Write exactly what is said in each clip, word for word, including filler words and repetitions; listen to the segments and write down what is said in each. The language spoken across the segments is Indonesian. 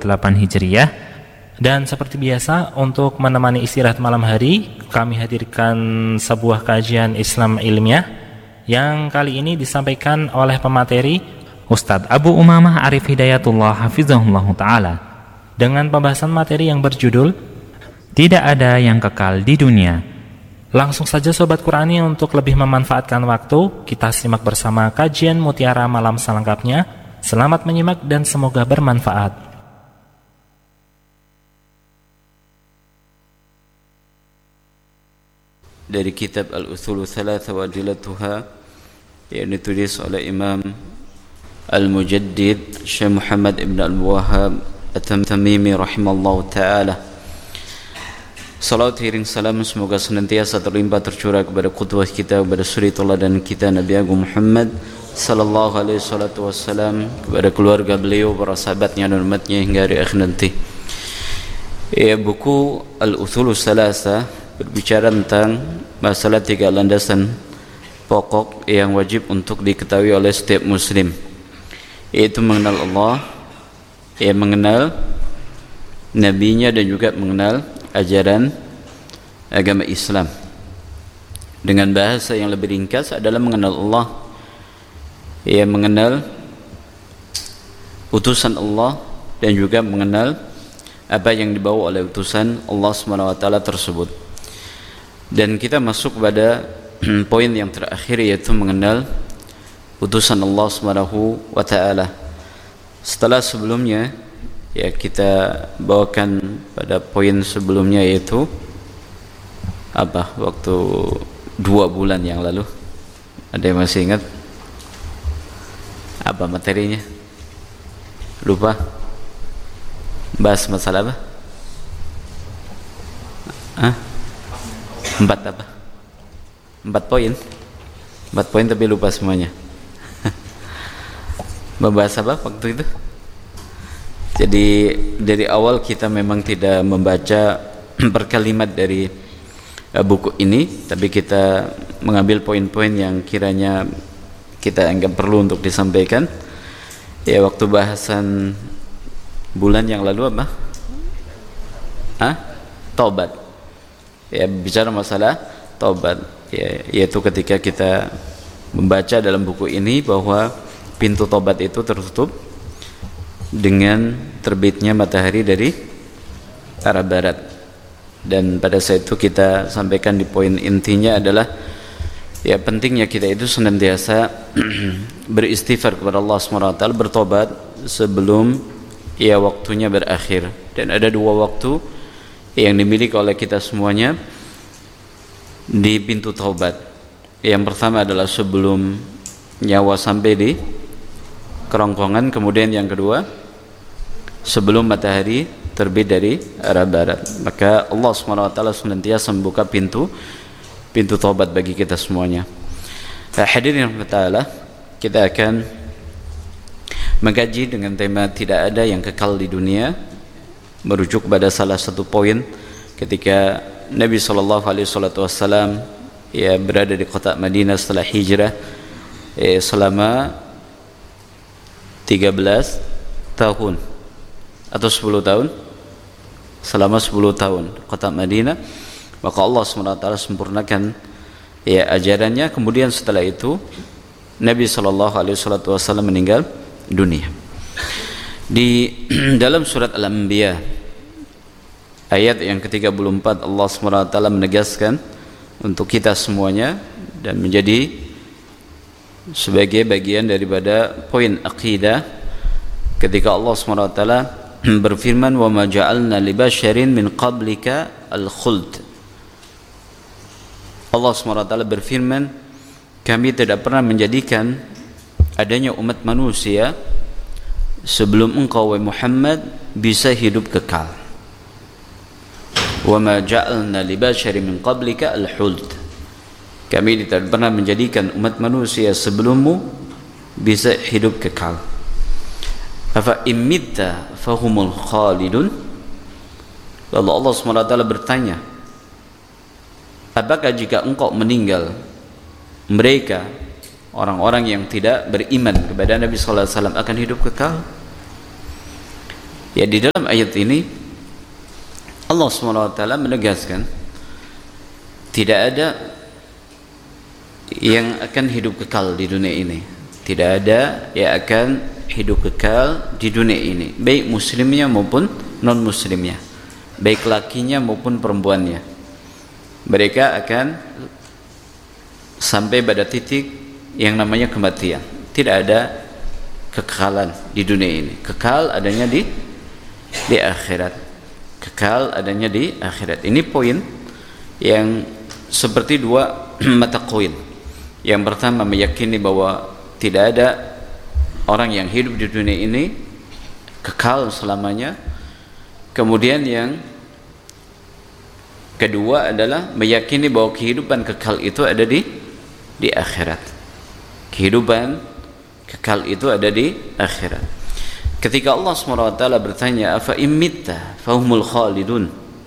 delapan Hijriah. Dan seperti biasa, untuk menemani istirahat malam hari, kami hadirkan sebuah kajian Islam ilmiah yang kali ini disampaikan oleh pemateri Ustadz Abu Umamah Arif Hidayatullah Hafizahullah Ta'ala dengan pembahasan materi yang berjudul Tidak ada yang kekal di dunia. Langsung saja Sobat Qurani, untuk lebih memanfaatkan waktu, kita simak bersama kajian Mutiara Malam selengkapnya. Selamat menyimak dan semoga bermanfaat. Dari kitab Al-Uthulu Thalatha wa Adilatuha yang ditulis oleh Imam Al-Mujaddid Syekh Muhammad Ibn Al-Wahhab At-Tamimi rahimallahu ta'ala. Salawat iring salam semoga senantiasa terlimpah tercurah kepada qudwah kita, kepada suri teladan kita Nabi Agung Muhammad sallallahu alaihi wasallam, kepada keluarga beliau, para sahabatnya dan umatnya hingga hari akhir nanti. Ya, buku Al-Uthulu Thalatha berbicara tentang masalah tiga landasan pokok yang wajib untuk diketahui oleh setiap muslim, yaitu mengenal Allah, ya, mengenal nabinya, dan juga mengenal ajaran agama Islam. Dengan bahasa yang lebih ringkas adalah mengenal Allah, ya, mengenal utusan Allah, dan juga mengenal apa yang dibawa oleh utusan Allah subhanahu wa taala tersebut. Dan kita masuk pada poin yang terakhir, yaitu mengenal utusan Allah subhanahu wa taala. Setelah sebelumnya, ya, kita bawakan pada poin sebelumnya, yaitu apa, waktu dua bulan yang lalu. Ada yang masih ingat apa materinya? Lupa? Bahas masalah apa? Hah? Empat apa? Empat poin? Empat poin tapi lupa semuanya. Membahas apa waktu itu? Jadi dari awal kita memang tidak membaca per kalimat dari uh, buku ini, tapi kita mengambil poin-poin yang kiranya kita anggap perlu untuk disampaikan. Ya, waktu bahasan bulan yang lalu apa? Hah? Taubat. Ya, bicara masalah taubat, ya, yaitu ketika kita membaca dalam buku ini bahwa pintu taubat itu tertutup dengan terbitnya matahari dari arah barat. Dan pada saat itu kita sampaikan di poin intinya adalah, ya, pentingnya kita itu senantiasa beristighfar kepada Allah subhanahu wa taala, bertobat sebelum, ya, waktunya berakhir. Dan ada dua waktu yang dimiliki oleh kita semuanya di pintu taubat. Yang pertama adalah sebelum nyawa sampai di kerongkongan, kemudian yang kedua sebelum matahari terbit dari arah barat. Maka Allah subhanahu wa taala senantiasa membuka pintu pintu taubat bagi kita semuanya. Nah, hadirin rahmatullah, kita akan mengkaji dengan tema tidak ada yang kekal di dunia, merujuk pada salah satu poin ketika Nabi sallallahu alaihi wasallam, ya, berada di kota Madinah setelah hijrah, eh, selama tiga belas tahun atau sepuluh tahun, selama sepuluh tahun kota Madinah. Maka Allah subhanahu wa taala sempurnakan, ya, ajarannya. Kemudian setelah itu Nabi sallallahu alaihi wasallam meninggal dunia. Di dalam surat Al-Anbiya ayat yang ke tiga puluh empat, Allah subhanahu wa taala menegaskan untuk kita semuanya, dan menjadi sebagai bagian daripada poin akidah, ketika Allah subhanahu wa taala berfirman, wa ma ja'alna li basyarin min qablika al-khuld. Allah subhanahu wa taala berfirman, kami tidak pernah menjadikan adanya umat manusia sebelum engkau, wahai Muhammad, bisa hidup kekal. Wa ma ja'alna li basyarin min qablika al-khuld. Kami tidak pernah menjadikan umat manusia sebelummu bisa hidup kekal. Afa imitta fahumul khalidun. Lalu Allah subhanahu wa taala bertanya, apakah jika engkau meninggal, mereka, orang-orang yang tidak beriman kepada Nabi sallallahu alaihi wasallam, akan hidup kekal? Ya, di dalam ayat ini Allah subhanahu wa taala menegaskan tidak ada yang akan hidup kekal di dunia ini. Tidak ada yang akan hidup kekal di dunia ini, baik muslimnya maupun non muslimnya, baik lakinya maupun perempuannya. Mereka akan sampai pada titik yang namanya kematian. Tidak ada kekekalan di dunia ini. Kekal adanya di di akhirat. Kekal adanya di akhirat. Ini poin yang seperti dua mata koin. Yang pertama, meyakini bahwa tidak ada orang yang hidup di dunia ini kekal selamanya. Kemudian yang kedua adalah meyakini bahwa kehidupan kekal itu ada di di akhirat. Kehidupan kekal itu ada di akhirat. Ketika Allah subhanahu wa taala bertanya, afa imitta fahumul khalidun,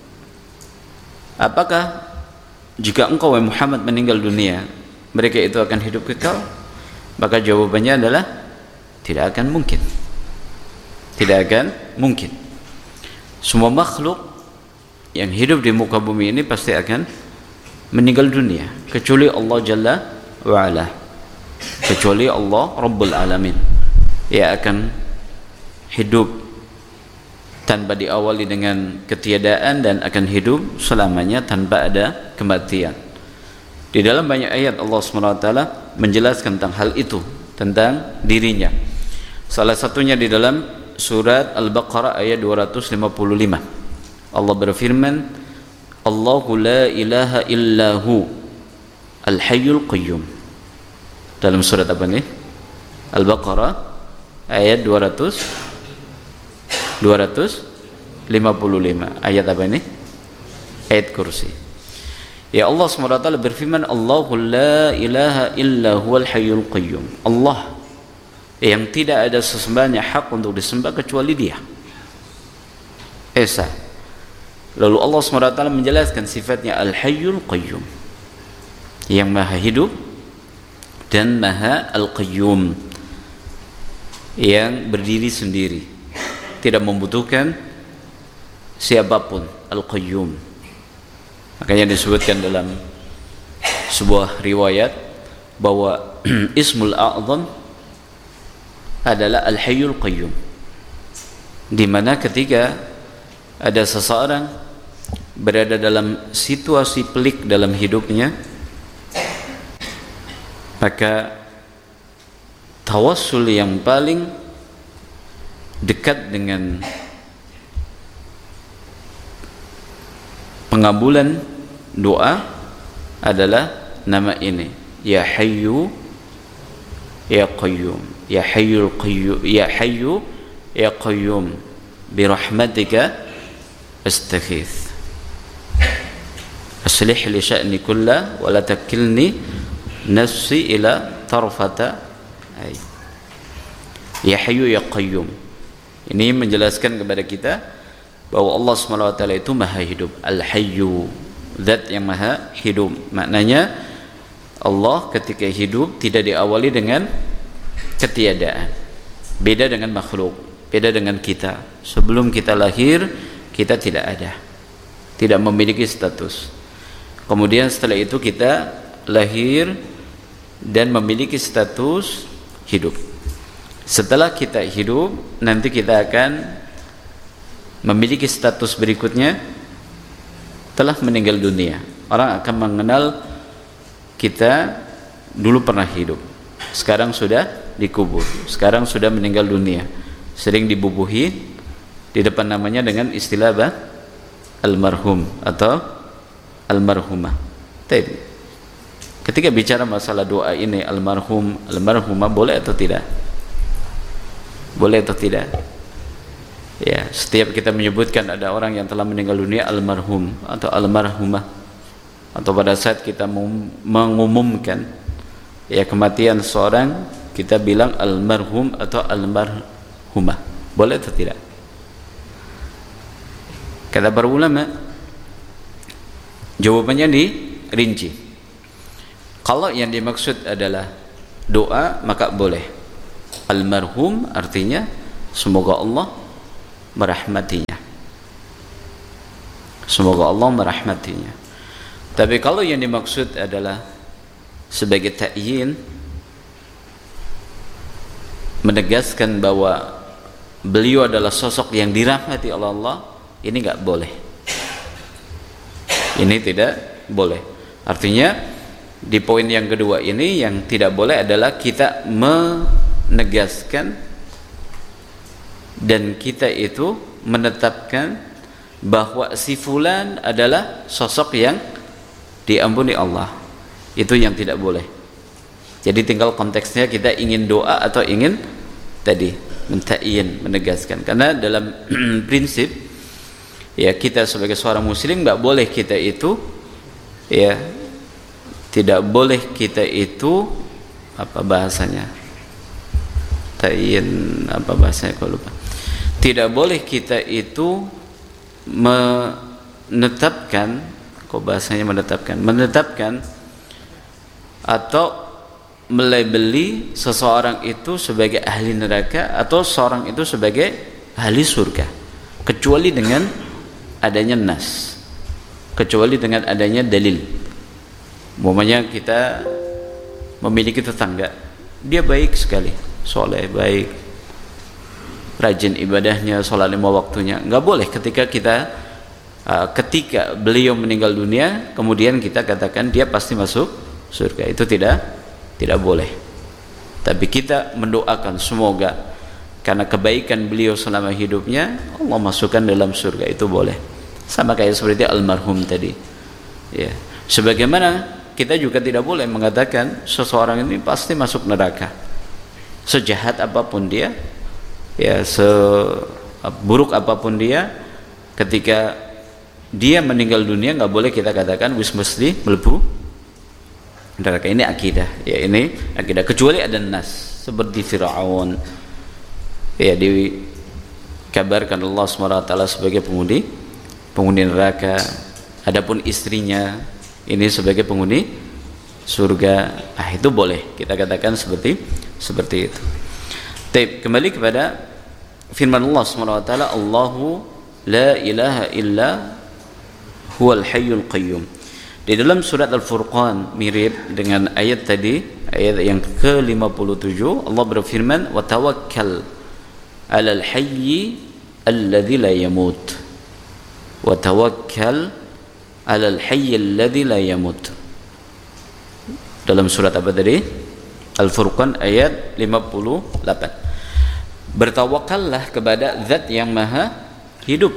apakah jika engkau wahai Muhammad meninggal dunia mereka itu akan hidup kekal? Maka jawabannya adalah tidak akan mungkin. Tidak akan mungkin. Semua makhluk yang hidup di muka bumi ini pasti akan meninggal dunia, kecuali Allah Jalla wa Ala, kecuali Allah Rabbul Alamin, ia akan hidup tanpa diawali dengan ketiadaan dan akan hidup selamanya tanpa ada kematian. Di dalam banyak ayat Allah subhanahu wa taala menjelaskan tentang hal itu, tentang dirinya. Salah satunya di dalam surat Al-Baqarah ayat dua ratus lima puluh lima. Allah berfirman, Allahu la ilaha illahu al-hayyul qayyum. Dalam surat apa ini? Al-Baqarah ayat dua ratus lima puluh lima. Ayat apa ini? Ayat kursi. Ya, Allah subhanahu wa taala berfirman, Allahu la ilaha illa huwal hayyul qayyum. Allah yang tidak ada sesembahan yang hak untuk disembah kecuali Dia, Esa. Lalu Allah subhanahu wa taala menjelaskan sifatnya al-hayyul qayyum, yang maha hidup dan maha al-qayyum, yang berdiri sendiri, tidak membutuhkan siapapun, al-qayyum. Makanya disebutkan dalam sebuah riwayat bahwa Ismul A'zam adalah Al-Hayyul Qayyum, di mana ketika ada seseorang berada dalam situasi pelik dalam hidupnya, maka tawassul yang paling dekat dengan pengabulan doa adalah nama ini, Ya Hayyu Ya Qayyum, Ya Hayyul Qayyum, Ya Hayyu Ya Qayyum, birahmatika astaghits, aslih li sya'ni kullah wa la takilni nafsi ila tarfata ay. Ya Hayyu Ya Qayyum. Ini menjelaskan kepada kita bahwa Allah subhanahu wa taala itu maha hidup, Al-Hayyu, zat yang maha hidup. Maknanya Allah ketika hidup tidak diawali dengan ketiadaan. Beda dengan makhluk, beda dengan kita. Sebelum kita lahir kita tidak ada, tidak memiliki status. Kemudian setelah itu kita lahir dan memiliki status hidup. Setelah kita hidup, nanti kita akan memiliki status berikutnya, telah meninggal dunia. Orang akan mengenal kita dulu pernah hidup, sekarang sudah dikubur, sekarang sudah meninggal dunia, sering dibubuhi di depan namanya dengan istilah apa? Almarhum atau almarhumah. Tapi ketika bicara masalah doa ini, almarhum, almarhumah, boleh atau tidak? Boleh atau tidak? Ya, setiap kita menyebutkan ada orang yang telah meninggal dunia, almarhum atau almarhumah, atau pada saat kita mengumumkan ya kematian seorang, kita bilang almarhum atau almarhumah, boleh atau tidak? Kata para ulama, jawabannya dirinci. Kalau yang dimaksud adalah doa, maka boleh. Almarhum artinya semoga Allah merahmatinya. Semoga Allah merahmatinya. Tapi kalau yang dimaksud adalah sebagai ta'yin, menegaskan bahwa beliau adalah sosok yang dirahmati oleh Allah, ini enggak boleh. Ini tidak boleh. Artinya di poin yang kedua ini yang tidak boleh adalah kita menegaskan dan kita itu menetapkan bahwa si fulan adalah sosok yang diampuni Allah. Itu yang tidak boleh. Jadi tinggal konteksnya kita ingin doa atau ingin tadi menta'yin, menegaskan. Karena dalam prinsip ya kita sebagai seorang muslim enggak boleh kita itu ya tidak boleh kita itu apa bahasanya? Ta'yin apa bahasanya kalau lupa. Tidak boleh kita itu menetapkan, kok bahasanya menetapkan, menetapkan atau melabeli seseorang itu sebagai ahli neraka atau seorang itu sebagai ahli surga, kecuali dengan adanya nas, kecuali dengan adanya dalil. Umpamanya kita memiliki tetangga, dia baik sekali, soleh, baik, rajin ibadahnya, sholat lima waktunya. Enggak boleh ketika kita uh, ketika beliau meninggal dunia kemudian kita katakan dia pasti masuk surga. Itu tidak tidak boleh. Tapi kita mendoakan semoga karena kebaikan beliau selama hidupnya Allah masukkan dalam surga, itu boleh. Sama kayak seperti almarhum tadi. Ya. Sebagaimana kita juga tidak boleh mengatakan seseorang ini pasti masuk neraka. Sejahat apapun dia, ya seburuk apapun dia, ketika dia meninggal dunia nggak boleh kita katakan wis mesti mlebu neraka. Ini akidah, ya ini akidah, kecuali ada nas seperti Firaun, ya dikabarkan Allah subhanahu wa taala sebagai penghuni penghuni neraka, adapun istrinya ini sebagai penghuni surga. Ah, itu boleh kita katakan seperti seperti itu. Baik, kembali kepada firman Allah subhanahu wa taala, Allahu la ilaha illa huwal hayyul qayyum. Di dalam surat Al-Furqan mirip dengan ayat tadi, ayat yang ke lima puluh tujuh, Allah berfirman, wa tawakkal 'alal hayyi alladzi la yamut. Wa tawakkal 'alal hayyi alladzi la yamut. Dalam surat apa tadi? Al-Furqan ayat lima puluh delapan. Bertawakallah kepada zat yang maha hidup.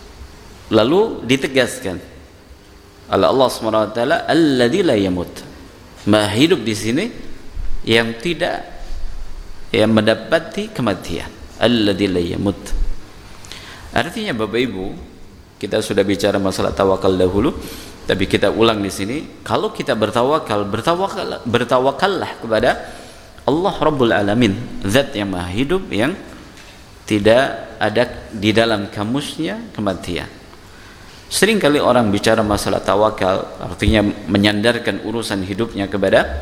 Lalu ditegaskan oleh Allah Subhanahu wa taala, alladzi la yamut. Maha hidup di sini yang tidak yang mendapati kematian. Alladzi la yamut. Artinya Bapak Ibu, kita sudah bicara masalah tawakal dahulu, tapi kita ulang di sini. Kalau kita bertawakal, bertawakal, bertawakallah kepada Allah Rabbul Alamin, zat yang maha hidup yang tidak ada di dalam kamusnya kematian. Sering kali orang bicara masalah tawakal, artinya menyandarkan urusan hidupnya kepada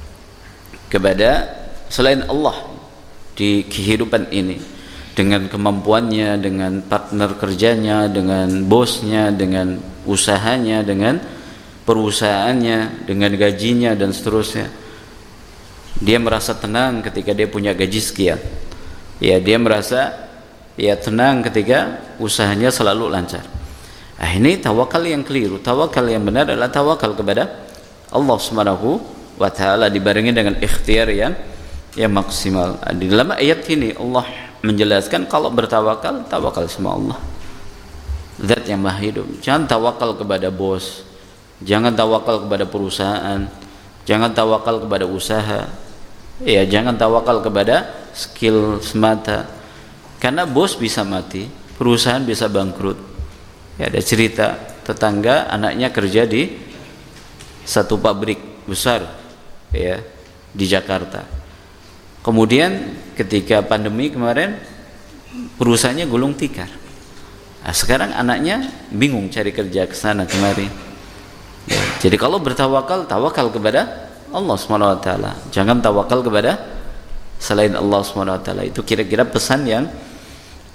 kepada selain Allah di kehidupan ini, dengan kemampuannya, dengan partner kerjanya, dengan bosnya, dengan usahanya, dengan perusahaannya, dengan gajinya dan seterusnya. Dia merasa tenang ketika dia punya gaji sekian. Ya, dia merasa ya tenang ketika usahanya selalu lancar. Ah, ini tawakal yang keliru. Tawakal yang benar adalah tawakal kepada Allah Subhanahu wa taala dibarengi dengan ikhtiar yang yang maksimal. Di dalam ayat ini Allah menjelaskan kalau bertawakal, tawakal sama Allah, zat yang maha hidup. Jangan tawakal kepada bos, jangan tawakal kepada perusahaan, jangan tawakal kepada usaha, ya jangan tawakal kepada skill semata, karena bos bisa mati, perusahaan bisa bangkrut. Ya, ada cerita tetangga anaknya kerja di satu pabrik besar ya di Jakarta. Kemudian ketika pandemi kemarin perusahaannya gulung tikar. Nah, sekarang anaknya bingung cari kerja ke sana kemari. Ya, jadi kalau bertawakal, tawakal kepada Allah Subhanahu wa taala. Jangan tawakal kepada selain Allah Subhanahu wa taala. Itu kira-kira pesan yang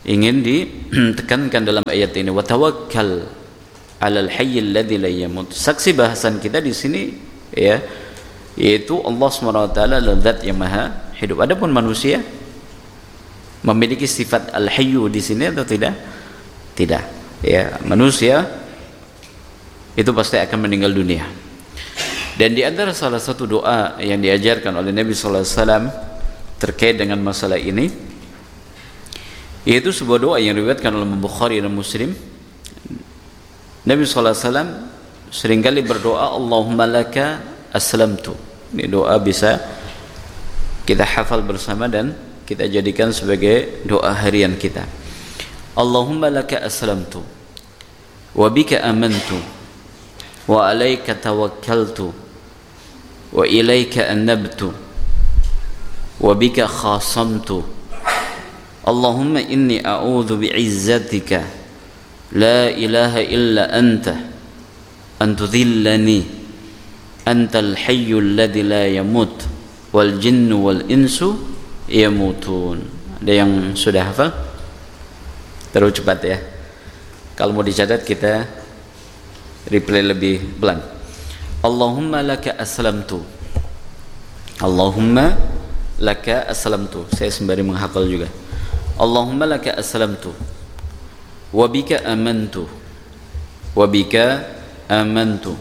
ingin ditekankan dalam ayat ini, wa tawakkal 'alal hayyil ladzi la yamut. Saksi bahasan kita di sini ya, yaitu Allah Subhanahu wa taala adalah zat yang maha hidup. Adapun manusia memiliki sifat al-hayyu di sini atau tidak? Tidak. Ya, manusia itu pasti akan meninggal dunia. Dan di antara salah satu doa yang diajarkan oleh Nabi sallallahu alaihi wasallam terkait dengan masalah ini, yaitu sebuah doa yang diriwayatkan oleh Bukhari dan Muslim. Nabi sallallahu alaihi wasallam seringkali berdoa, Allahumma laka aslamtu. Ini doa bisa kita hafal bersama dan kita jadikan sebagai doa harian kita. Allahumma laka aslamtu wa bika amantu wa alaika tawakkaltu wa ilaika anabtu wa bika khasamtu. Allahumma inni a'udhu bi'izzatika la ilaha illa anta an tudhillani antal hayyul ladzi la yamut wal jinnu wal insu yamutun. Ada yang sudah hafal? Terus cepat ya. Kalau mau dicatat kita replay lebih pelan. Allahumma laka aslamtu. Allahumma laka aslamtu. Saya sembari menghafal juga. Allahumma laka aslamtu wa bika amantu wa bika amantu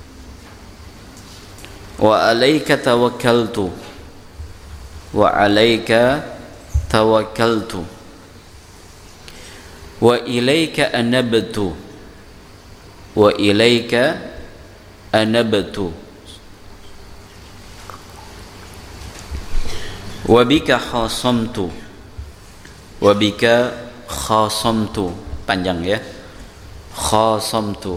wa alaika tawakkaltu wa alaika tawakkaltu wa ilaika anabtu wa ilaika anabtu wa bika khasamtu wa bika khasamtu. Panjang ya. Khasamtu.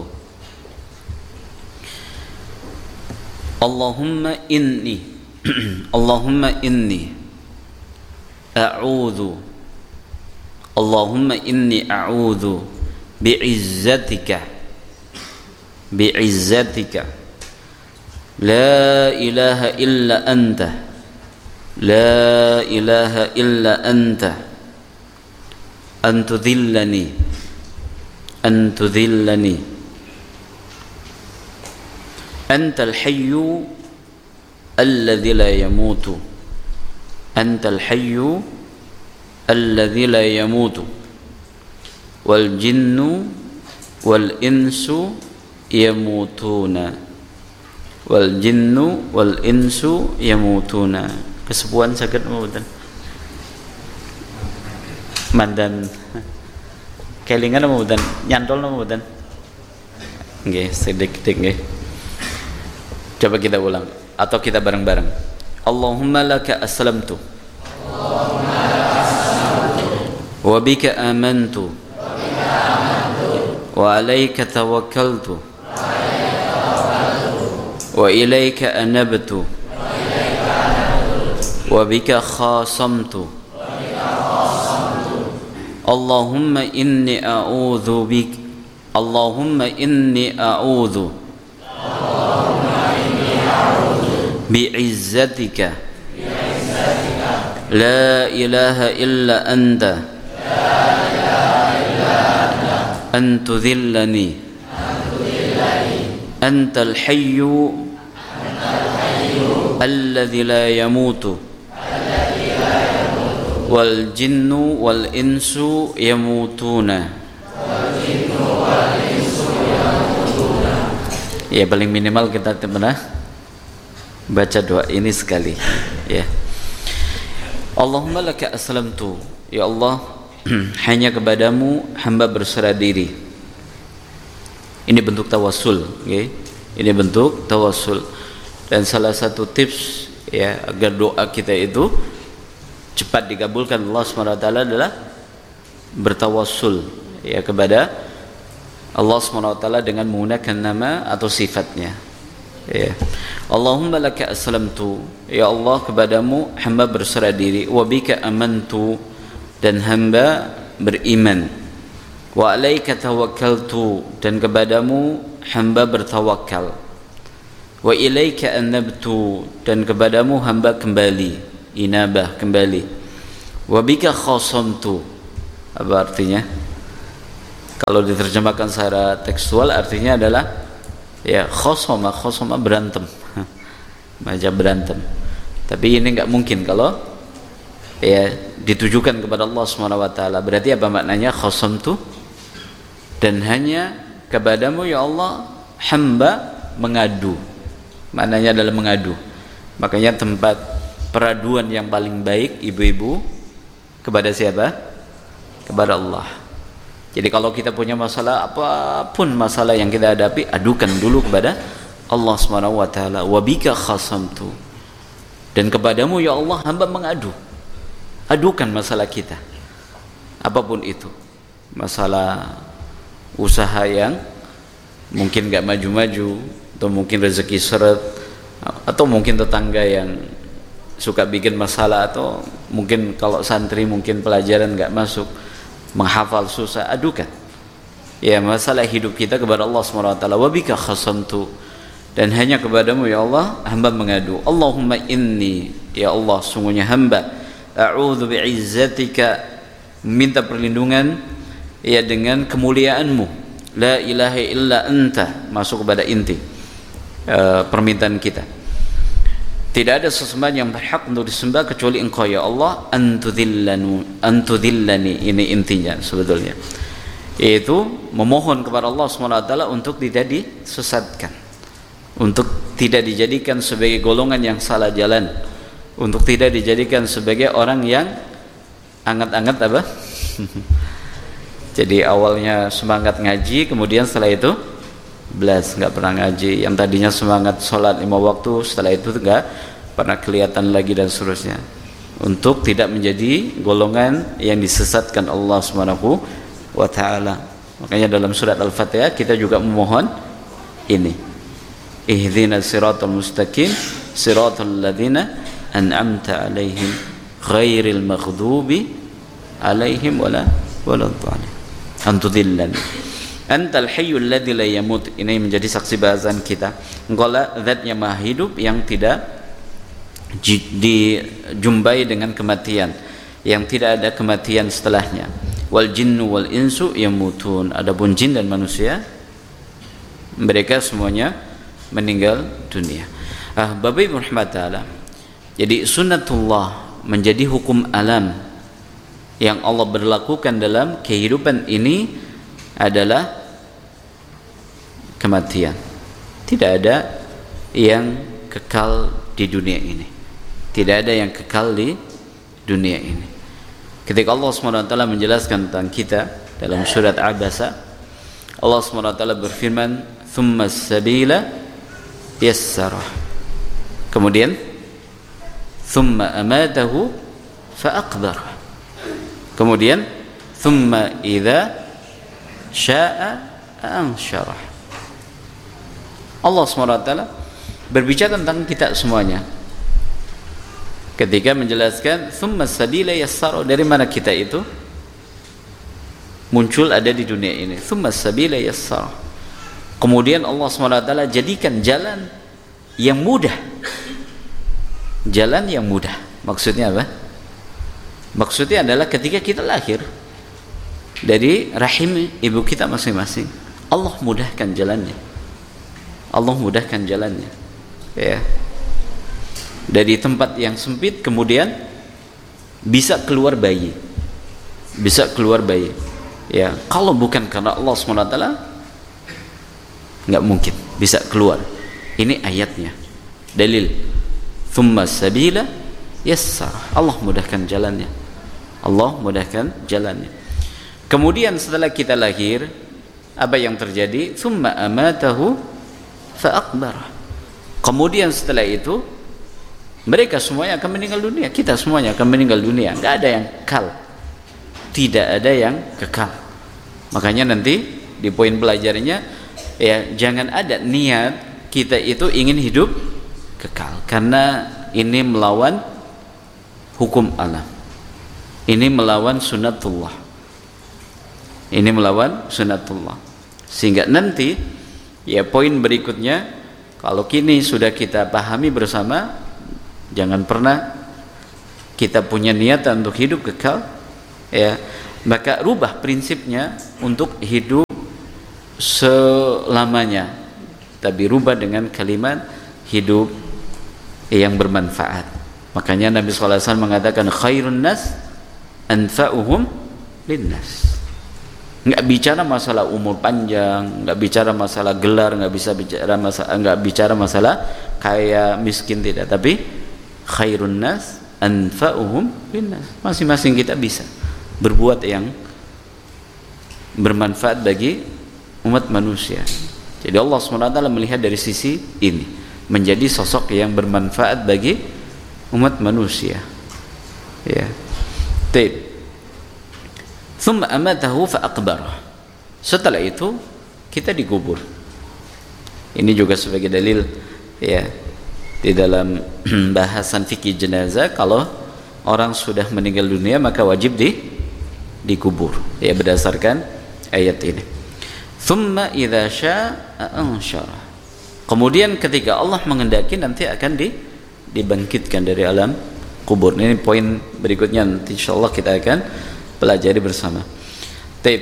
Allahumma inni Allahumma inni a'udhu Allahumma inni a'udhu bi'izzatika bi'izzatika la ilaha illa anta la ilaha illa anta an tudhillani an tudhillani antal hayyu alladhi la yamutu antal hayyu alladhi la yamutu wal jinnu wal insu yamutuna wal jinnu wal insu yamutuna. Kesepuan saged mboten? Mandan kelingan mboten? Nyantol mboten? Nggih, sedikit nggih. Coba kita ulang atau kita bareng-bareng. Allahumma laka aslamtu Allahumma laka aslamtu wa bika amantu wa bika amantu wa alayka tawakkaltu wa alayka tawakkaltu wa ilayka anabtu wa ilayka anabtu wa bika khasamtu wa bika khasamtu. Allahumma inni a'udzu bik Allahumma inni a'udzu bi'izzatika la ilaha illa anta an tudhillani antal hayyu alladhi la yamutu wal jinnu wal insu yamutuna. Ya, paling minimal kita pernah baca doa ini sekali ya. Allahumma laka aslamtu, ya Allah hanya kepadamu hamba berserah diri. Ini bentuk tawassul ya. Ini bentuk tawassul. Dan salah satu tips ya agar doa kita itu cepat dikabulkan Allah subhanahu wa taala adalah bertawassul ya kepada Allah subhanahu wa taala dengan menggunakan nama atau sifatnya. Ya. Allahumma laka aslamtu, ya Allah kepadamu hamba berserah diri, wa bika amantu, dan hamba beriman, wa alaika tawakkaltu, dan kepadamu hamba bertawakal, wa ilaika anabtu, dan kepadamu hamba kembali, inabah kembali, wa bika khasamtu, Apa artinya? Kalau diterjemahkan secara tekstual artinya adalah ya khosoma, khosoma berantem, macam berantem. Tapi ini nggak mungkin kalau ya ditujukan kepada Allah Subhanahu wa taala. Berarti apa maknanya khosam tu? Dan hanya kepadamu ya Allah hamba mengadu. Maknanya adalah mengadu. Makanya tempat peraduan yang paling baik ibu-ibu kepada siapa? Kepada Allah. Jadi kalau kita punya masalah apapun masalah yang kita hadapi, adukan dulu kepada Allah Subhanahu wa taala. Wa bika khasamtu. Dan kepadamu ya Allah hamba mengadu. Adukan masalah kita. Apapun itu. Masalah usaha yang mungkin enggak maju-maju, atau mungkin rezeki seret, atau mungkin tetangga yang suka bikin masalah, atau mungkin kalau santri mungkin pelajaran enggak masuk, menghafal susah, adukan ya masalah hidup kita kepada Allah Subhanahu wa taala. Wa bika khasamtu, dan hanya kepadamu ya Allah hamba mengadu. Allahumma inni, ya Allah sungguhnya hamba a'udzu bi'izzatika, minta perlindungan ya dengan kemuliaanmu, la ilaha illa anta, masuk kepada inti uh, permintaan kita. Tidak ada sesembahan yang berhak untuk disembah kecuali Engkau ya Allah. Antudillanu, antudillani, ini intinya sebetulnya. Yaitu memohon kepada Allah Subhanahu wa taala untuk tidak disesatkan, untuk tidak dijadikan sebagai golongan yang salah jalan, untuk tidak dijadikan sebagai orang yang angat-angat apa? Jadi awalnya semangat ngaji, kemudian setelah itu belas nggak pernah ngaji. Yang tadinya semangat sholat lima waktu, setelah itu nggak pernah kelihatan lagi, dan seterusnya. Untuk tidak menjadi golongan yang disesatkan Allah Subhanahu wa taala. Makanya dalam surat Al-Fatihah kita juga memohon ini. Ihdinas siratal mustaqim, siratal ladzina an'amta 'alaihim ghairil maghdubi 'alaihim wala waladdallin. Antudillani. Antal hayyul ladzi la yamut, ini menjadi saksi bahasan kita. Engkau lah zat yang maha hidup yang tidak dijumpai dengan kematian, yang tidak ada kematian setelahnya. Wal jinnu wal insu yamutun, adapun jin dan manusia mereka semuanya meninggal dunia. Ah, Bapak Ibu rahmat taala. Jadi sunnatullah menjadi hukum alam yang Allah berlakukan dalam kehidupan ini adalah kematian. Tidak ada yang kekal di dunia ini. Tidak ada yang kekal di dunia ini. Ketika Allah subhanahu wa taala menjelaskan tentang kita dalam surat Abasa, Allah subhanahu wa taala berfirman, "Tsumma as-sabila yassarah." Kemudian, "Tsumma amatahu fa aqbarah." Kemudian, "Tsumma idza sya'a ansyarah." Allah subhanahu wa taala berbicara tentang kita semuanya ketika menjelaskan tsumma sabila yassara, dari mana kita itu muncul ada di dunia ini. Tsumma sabila yassara, kemudian Allah subhanahu wa taala jadikan jalan yang mudah. Jalan yang mudah maksudnya apa? Maksudnya adalah ketika kita lahir dari rahim ibu kita masing-masing, Allah mudahkan jalannya. Allah mudahkan jalannya. Ya. Dari tempat yang sempit kemudian bisa keluar bayi. Bisa keluar bayi. Ya, kalau bukan karena Allah subhanahu wa taala enggak mungkin bisa keluar. Ini ayatnya. Dalil. Tsumma sabila yassara. Allah mudahkan jalannya. Allah mudahkan jalannya. Kemudian setelah kita lahir, apa yang terjadi? Tsumma amatahu fa aqbarah. Kemudian setelah itu mereka semuanya akan meninggal dunia. Kita semuanya akan meninggal dunia. Enggak ada yang kekal. Tidak ada yang kekal. Makanya nanti di poin pelajarannya, ya, jangan ada niat kita itu ingin hidup kekal, karena ini melawan hukum alam. Ini melawan sunnatullah. Ini melawan sunnatullah. Sehingga nanti, ya, poin berikutnya, kalau kini sudah kita pahami bersama, jangan pernah kita punya niatan untuk hidup kekal, ya, maka rubah prinsipnya untuk hidup selamanya, tapi rubah dengan kalimat hidup yang bermanfaat. Makanya Nabi sallallahu alaihi wasallam mengatakan khairun nas anfa'uhum linnas. Enggak bicara masalah umur panjang, enggak bicara masalah gelar, enggak bisa bicara masalah enggak bicara masalah kaya miskin, tidak, tapi khairun nas anfa'uhum linnas. Masing-masing kita bisa berbuat yang bermanfaat bagi umat manusia. Jadi Allah subhanahu wa taala melihat dari sisi ini, menjadi sosok yang bermanfaat bagi umat manusia. Ya. Baik. Thumma amatahu fa aqbarah. Setelah itu kita dikubur. Ini juga sebagai dalil ya di dalam bahasan fikih jenazah, kalau orang sudah meninggal dunia maka wajib di dikubur, ya, berdasarkan ayat ini. Thumma idza syaa ansyara. Kemudian ketika Allah menghendaki nanti akan di, dibangkitkan dari alam kubur. Ini poin berikutnya, nanti insyaallah kita akan pelajari bersama. Taib.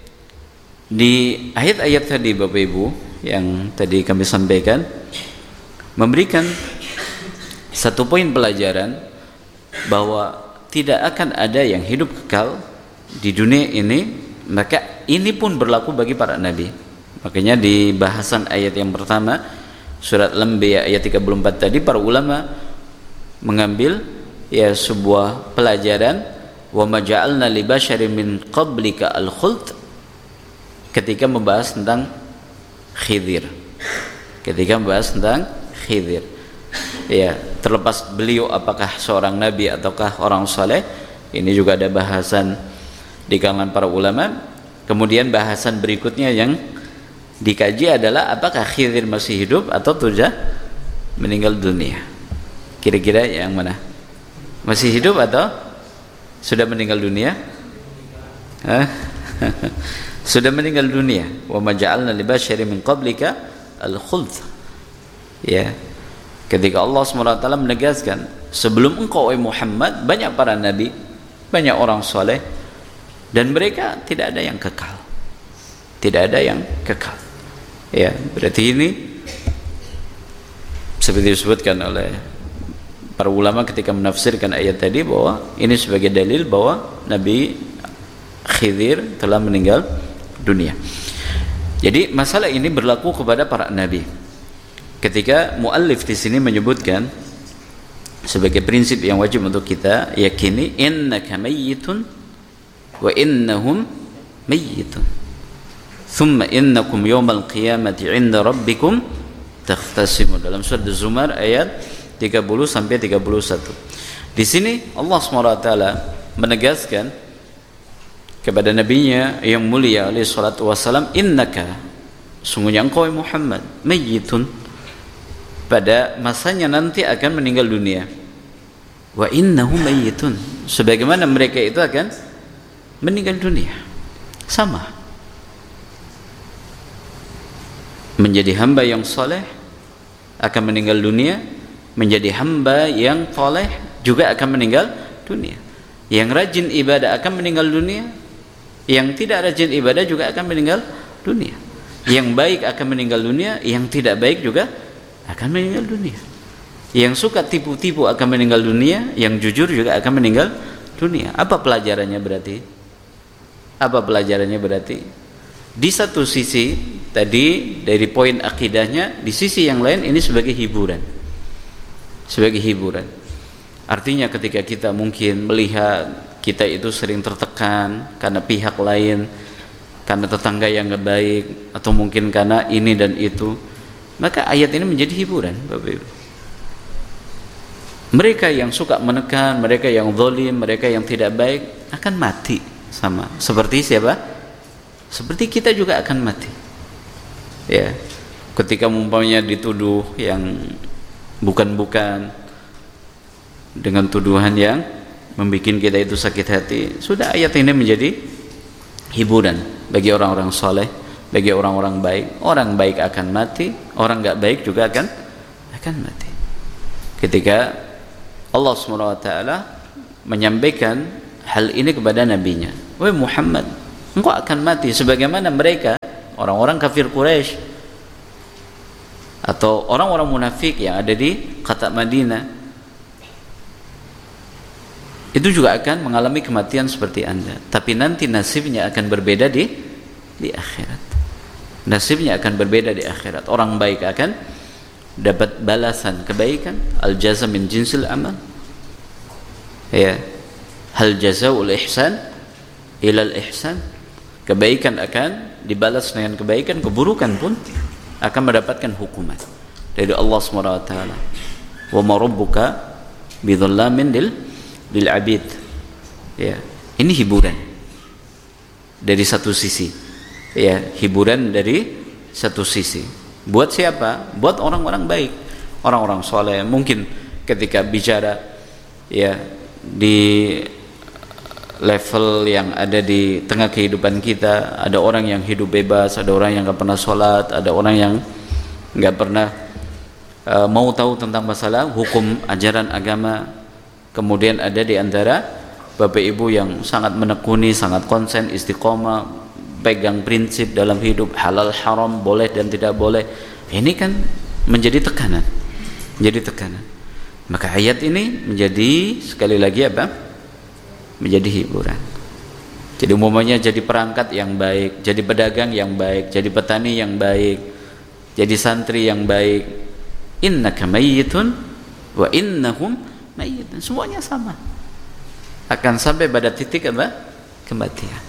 Di ayat-ayat tadi Bapak Ibu yang tadi kami sampaikan memberikan satu poin pelajaran bahwa tidak akan ada yang hidup kekal di dunia ini, maka ini pun berlaku bagi para nabi. Makanya di bahasan ayat yang pertama surat Al-Anbiya ayat tiga puluh empat tadi, para ulama mengambil ya sebuah pelajaran, wa ma ja'alna li basyarin min qablika al-khuld, ketika membahas tentang Khidir. Ketika membahas tentang Khidir. Ya, terlepas beliau apakah seorang nabi ataukah orang saleh, ini juga ada bahasan di kalangan para ulama. Kemudian bahasan berikutnya yang dikaji adalah apakah Khidir masih hidup atau sudah meninggal dunia. Kira-kira yang mana? Masih hidup atau sudah meninggal dunia? Hah? Sudah meninggal dunia. Wa ma ja'alna li basyarin min qablika al-khuld. Ya. Ketika Allah subhanahu wa taala menegaskan, sebelum engkau wahai Muhammad banyak para nabi, banyak orang soleh, dan mereka tidak ada yang kekal. Tidak ada yang kekal. Ya, berarti ini seperti disebutkan oleh para ulama ketika menafsirkan ayat tadi, bahwa ini sebagai dalil bahwa Nabi Khidir telah meninggal dunia. Jadi masalah ini berlaku kepada para nabi. Ketika muallif di sini menyebutkan sebagai prinsip yang wajib untuk kita yakini, innaka mayyitun wa innahum mayyitun thumma innakum yawmal qiyamati 'inda rabbikum takhtasimun, dalam surat Az-Zumar ayat tiga puluh sampai tiga puluh satu. Di sini Allah subhanahu wa taala menegaskan kepada nabinya yang mulia alaihi salatu wasalam, innaka, sungguhnya engkau Muhammad, mayyitun, pada masanya nanti akan meninggal dunia, wa innahum mayyitun, sebagaimana mereka itu akan meninggal dunia. Sama, menjadi hamba yang saleh akan meninggal dunia, menjadi hamba yang saleh juga akan meninggal dunia. Yang rajin ibadah akan meninggal dunia, yang tidak rajin ibadah juga akan meninggal dunia. Yang baik akan meninggal dunia, yang tidak baik juga akan meninggal dunia. Yang suka tipu-tipu akan meninggal dunia, yang jujur juga akan meninggal dunia. Apa pelajarannya berarti? Apa pelajarannya berarti? Di satu sisi tadi dari poin akidahnya, di sisi yang lain ini sebagai hiburan. Sebagai hiburan. Artinya ketika kita mungkin melihat kita itu sering tertekan karena pihak lain, karena tetangga yang gak baik, atau mungkin karena ini dan itu, maka ayat ini menjadi hiburan, Bapak Ibu. Mereka yang suka menekan, mereka yang zalim, mereka yang tidak baik akan mati sama. Seperti siapa? Seperti kita juga akan mati. Ya. Ketika umpamanya dituduh yang bukan-bukan dengan tuduhan yang membuat kita itu sakit hati, sudah ayat ini menjadi hiburan bagi orang-orang soleh, bagi orang-orang baik. Orang baik akan mati, orang enggak baik juga akan akan mati. Ketika Allah subhanahu wa taala menyampaikan hal ini kepada nabinya, "Wahai Muhammad, engkau akan mati sebagaimana mereka orang-orang kafir Quraisy atau orang-orang munafik yang ada di kota Madinah. Itu juga akan mengalami kematian seperti Anda, tapi nanti nasibnya akan berbeda di di akhirat. Nasibnya akan berbeda di akhirat. Orang baik akan dapat balasan kebaikan, al-jaza min jinsil amal. Ya, hal jazaa'ul ihsan ilal ihsan. Kebaikan akan dibalas dengan kebaikan, keburukan pun akan mendapatkan hukuman dari Allah Subhanahu wa taala. Wa ma rabbuka bidzallamin lil lil abid. Ya, ini hiburan dari satu sisi. Ya, hiburan dari satu sisi. Buat siapa? Buat orang-orang baik, orang-orang soleh. Mungkin ketika bicara ya di level yang ada di tengah kehidupan kita, ada orang yang hidup bebas, ada orang yang nggak pernah sholat, ada orang yang nggak pernah uh, mau tahu tentang masalah hukum ajaran agama. Kemudian ada di antara bapak ibu yang sangat menekuni, sangat konsen, istiqomah, pegang prinsip dalam hidup, halal haram, boleh dan tidak boleh. Ini kan menjadi tekanan, menjadi tekanan. Maka ayat ini menjadi sekali lagi apa? Menjadi hiburan. Jadi umumnya jadi perangkat yang baik, jadi pedagang yang baik, jadi petani yang baik, jadi santri yang baik. Innaka mayyitun wa innahum mayyitun. Semuanya sama. Akan sampai pada titik apa? Kematian.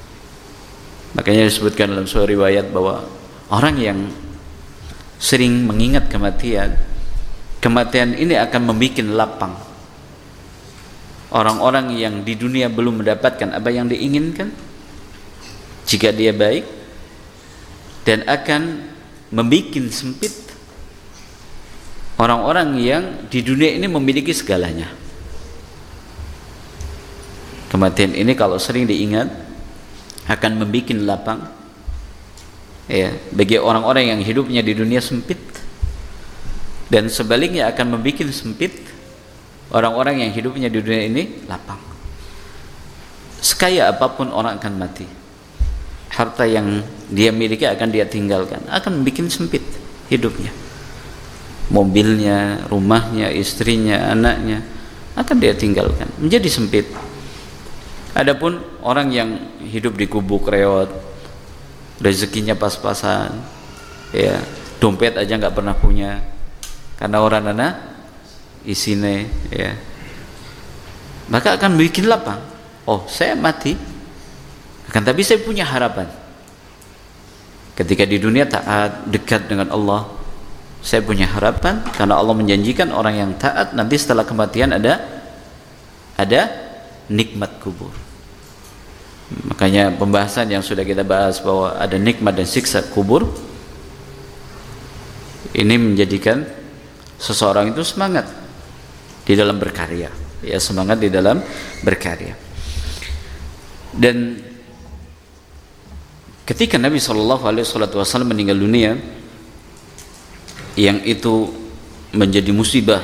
Makanya disebutkan dalam sebuah riwayat bahwa orang yang sering mengingat kematian, kematian ini akan membuat lapang. Orang-orang yang di dunia belum mendapatkan apa yang diinginkan, jika dia baik, dan akan membuat sempit orang-orang yang di dunia ini memiliki segalanya. Kematian ini kalau sering diingat akan membuat lapang ya bagi orang-orang yang hidupnya di dunia sempit, dan sebaliknya akan membuat sempit orang-orang yang hidupnya di dunia ini lapang. Sekaya apapun orang akan mati, harta yang dia miliki akan dia tinggalkan, akan membuat sempit hidupnya. Mobilnya, rumahnya, istrinya, anaknya akan dia tinggalkan, menjadi sempit. Adapun orang yang hidup di gubuk reot, rezekinya pas-pasan, ya dompet aja nggak pernah punya, karena orang anak isine, ya, maka akan bikin lapang. Oh, saya mati, akan tapi saya punya harapan. Ketika di dunia taat, dekat dengan Allah, saya punya harapan karena Allah menjanjikan orang yang taat nanti setelah kematian ada ada nikmat kubur. Makanya pembahasan yang sudah kita bahas bahwa ada nikmat dan siksa kubur ini menjadikan seseorang itu semangat di dalam berkarya, ya, semangat di dalam berkarya. Dan ketika Nabi Shallallahu Alaihi Wasallam meninggal dunia, yang itu menjadi musibah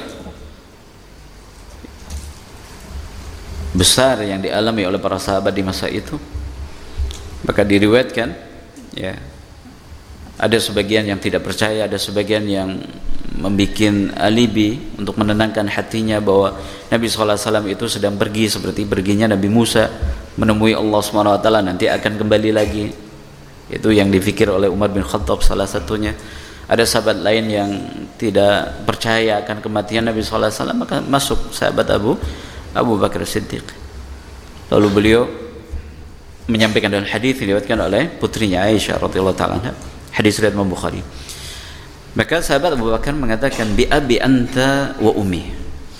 besar yang dialami oleh para sahabat di masa itu, maka diriwayatkan, ya, ada sebagian yang tidak percaya, ada sebagian yang membuat alibi untuk menenangkan hatinya bahwa Nabi shallallahu alaihi wasallam itu sedang pergi seperti perginya Nabi Musa menemui Allah subhanahu wa taala, nanti akan kembali lagi. Itu yang difikir oleh Umar bin Khattab salah satunya. Ada sahabat lain yang tidak percaya akan kematian Nabi shallallahu alaihi wasallam, maka masuk sahabat Abu Abu Bakar Siddiq. Lalu beliau menyampaikan dalam hadis yang diriwayatkan oleh putrinya Aisyah radhiyallahu taala anha, hadis riwayat Imam Bukhari. Maka sahabat Abu Bakar mengatakan, bi abi anta wa ummi,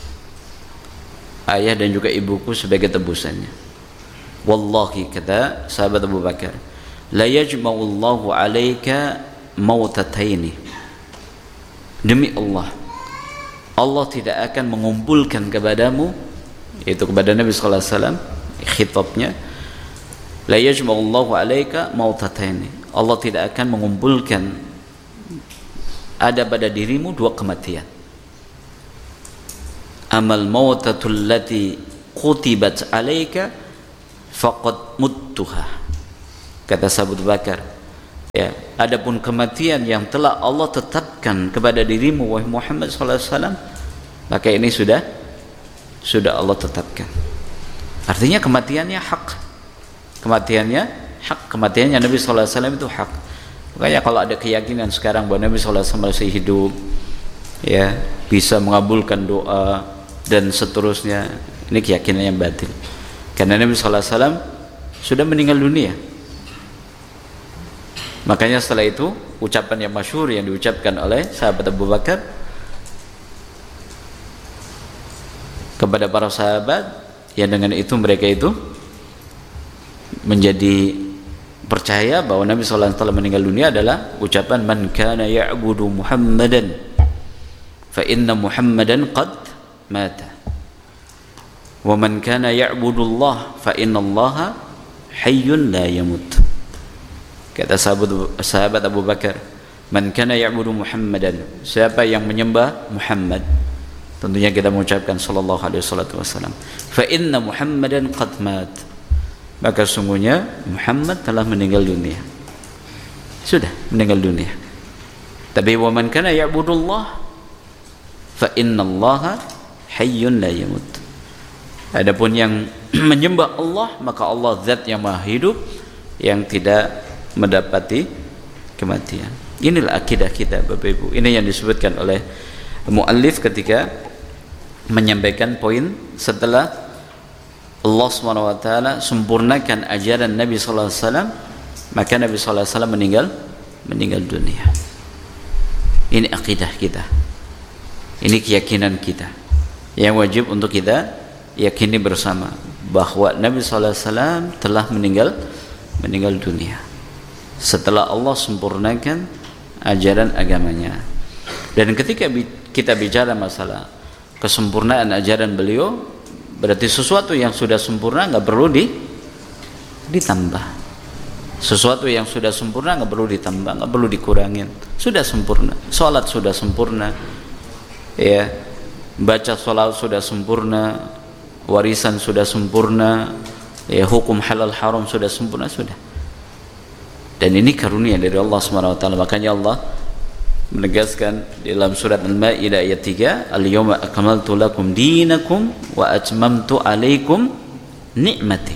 ayah dan juga ibuku sebagai tebusannya. Wallahi, kata sahabat Abu Bakar, la yajma'u Allahu 'alaika mautataini, demi Allah, Allah tidak akan mengumpulkan kepadamu, yaitu kepada Nabi sallallahu alaihi wasallam, khitabnya, la yajma'u Allahu 'alaika mautataini, Allah tidak akan mengumpulkan ada pada dirimu dua kematian. Amal mautatul lati kutibat 'alaika faqad muttuha, kata Abu Bakar. Ya, adapun kematian yang telah Allah tetapkan kepada dirimu wahai Muhammad sallallahu alaihi wasallam, maka ini sudah sudah Allah tetapkan. Artinya kematiannya hak. Kematiannya hak, kematiannya Nabi sallallahu alaihi wasallam itu hak. Makanya kalau ada keyakinan sekarang bahwa Nabi sallallahu alaihi wasallam masih hidup, ya, bisa mengabulkan doa dan seterusnya, ini keyakinan yang batil. Karena Nabi sallallahu alaihi wasallam sudah meninggal dunia. Makanya setelah itu ucapan yang masyhur yang diucapkan oleh sahabat Abu Bakar kepada para sahabat, yang dengan itu mereka itu menjadi percaya bahwa Nabi sallallahu alaihi wasallam meninggal dunia adalah ucapan man kana ya'budu Muhammadan fa inna Muhammadan qad mata wa man kana ya'budu Allah fa inna Allah hayyun la yamut. Kata sahabat, sahabat Abu Bakar, man kana ya'budu Muhammadan, siapa yang menyembah Muhammad, tentunya kita mengucapkan sallallahu alaihi wasallam, fa inna Muhammadan qad mat, maka sungguhnya Muhammad telah meninggal dunia, sudah meninggal dunia. Tapi wa man kana ya'budullah fa innallaha hayyun la yamut, adapun yang menyembah Allah, maka Allah zat yang maha hidup yang tidak mendapati kematian. Inilah akidah kita Bapak Ibu. Ini yang disebutkan oleh muallif ketika menyampaikan poin setelah Allah subhanahu wa taala sempurnakan ajaran Nabi sallallahu alaihi wasallam, maka Nabi sallallahu alaihi wasallam meninggal meninggal dunia. Ini akidah kita, ini keyakinan kita yang wajib untuk kita yakini bersama, bahwa Nabi sallallahu alaihi wasallam telah meninggal meninggal dunia setelah Allah sempurnakan ajaran agamanya. Dan ketika kita bicara masalah kesempurnaan ajaran beliau, berarti sesuatu yang sudah sempurna nggak perlu di, ditambah. Sesuatu yang sudah sempurna nggak perlu ditambah, nggak perlu dikurangin. Sudah sempurna. Sholat sudah sempurna, ya. Baca sholat sudah sempurna, warisan sudah sempurna, ya. Hukum halal haram sudah sempurna, sudah. Dan ini karunia dari Allah subhanahu wa taala. Makanya Allah menegaskan dalam surat Al-Maidah ayat tiga, al-yawma akmaltu lakum dinakum wa atmamtu alaikum ni'mati.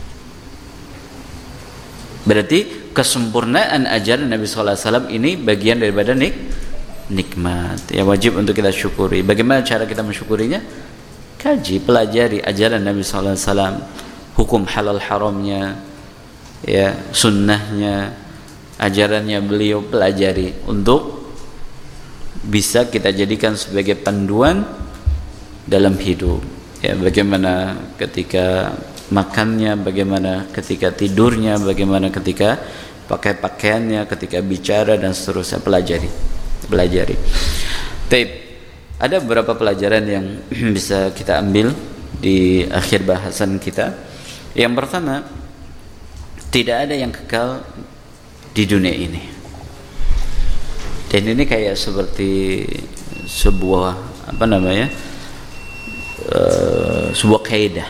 Berarti kesempurnaan ajaran Nabi sallallahu alaihi wasallam ini bagian daripada nik nikmat yang wajib untuk kita syukuri. Bagaimana cara kita mensyukurinya? Kaji, pelajari ajaran Nabi sallallahu alaihi wasallam, hukum halal haramnya, ya, sunnahnya, ajarannya beliau, pelajari untuk bisa kita jadikan sebagai panduan dalam hidup, ya, bagaimana ketika makannya, bagaimana ketika tidurnya, bagaimana ketika pakai pakaiannya, ketika bicara dan seterusnya, pelajari pelajari. Taib, ada beberapa pelajaran yang bisa kita ambil di akhir bahasan kita. Yang pertama, tidak ada yang kekal di dunia ini. Dan ini kayak seperti sebuah apa namanya uh, sebuah kaidah.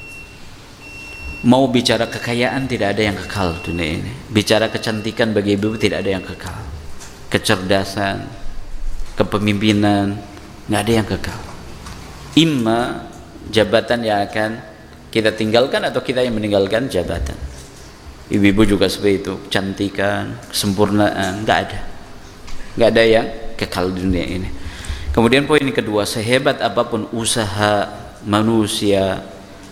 Mau bicara kekayaan, tidak ada yang kekal dunia ini. Bicara kecantikan bagi ibu, tidak ada yang kekal. Kecerdasan, kepemimpinan, nggak ada yang kekal. Imma jabatan yang akan kita tinggalkan atau kita yang meninggalkan jabatan. Ibu-ibu juga seperti itu, kecantikan, kesempurnaan, nggak ada, nggak ada yang kekal di dunia ini. Kemudian poin kedua, sehebat apapun usaha manusia,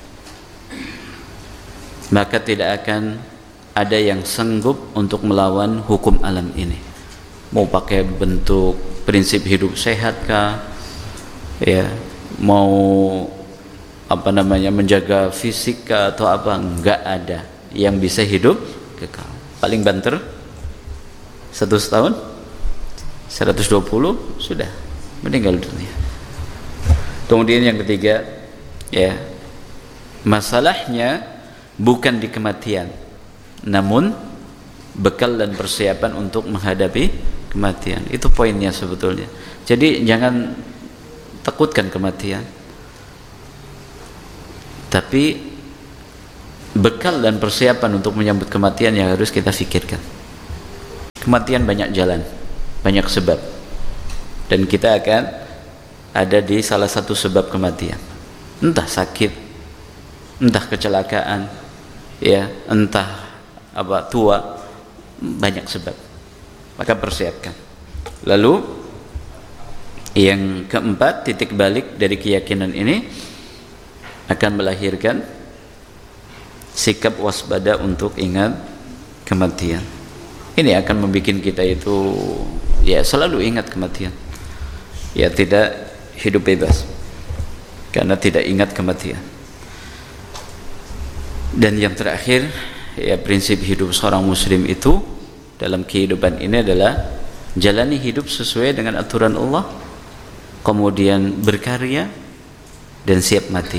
maka tidak akan ada yang sanggup untuk melawan hukum alam ini. Mau pakai bentuk prinsip hidup sehatkah, ya, mau apa namanya menjaga fisik atau apa, nggak ada yang bisa hidup kekal. Paling banter satu tahun seratus dua puluh sudah meninggal dunia. Kemudian yang ketiga, ya, masalahnya bukan di kematian, namun bekal dan persiapan untuk menghadapi kematian. Itu poinnya sebetulnya. Jadi jangan takutkan kematian, tapi bekal dan persiapan untuk menyambut kematian yang harus kita fikirkan. Kematian banyak jalan, banyak sebab, dan kita akan ada di salah satu sebab kematian. Entah sakit, entah kecelakaan, ya, entah apa tua, banyak sebab. Maka persiapkan. Lalu yang keempat, titik balik dari keyakinan ini akan melahirkan sikap waspada untuk ingat kematian. Ini akan membuat kita itu ya selalu ingat kematian. Ya, tidak hidup bebas karena tidak ingat kematian. Dan yang terakhir, ya, prinsip hidup seorang muslim itu dalam kehidupan ini adalah jalani hidup sesuai dengan aturan Allah, kemudian berkarya dan siap mati.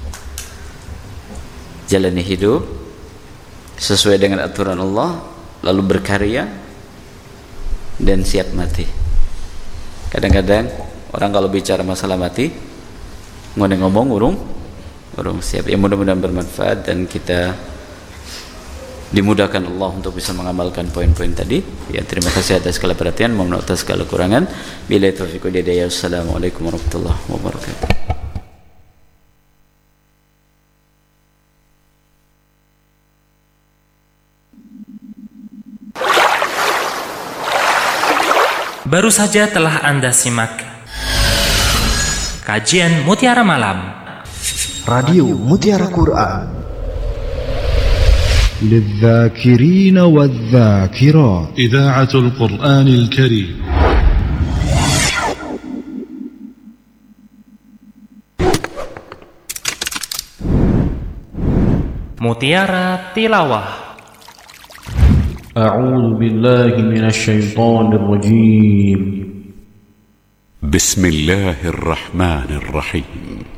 Jalani hidup sesuai dengan aturan Allah, lalu berkarya dan siap mati. Kadang-kadang orang kalau bicara masalah mati ngomong-ngomong urung urung siap. Ya, mudah-mudahan bermanfaat dan kita dimudahkan Allah untuk bisa mengamalkan poin-poin tadi. Ya, terima kasih atas segala perhatian, mohon maaf atas segala kekurangan. Billahi taufiq wal hidayah. Assalamualaikum warahmatullahi wabarakatuh. Baru saja telah Anda simak kajian Mutiara Malam Radio Mutiara Quran للذاكرين والذاكرات إذاعة القرآن الكريم. Mutiara Tilawah. أعوذ بالله من الشيطان الرجيم. بسم الله الرحمن الرحيم.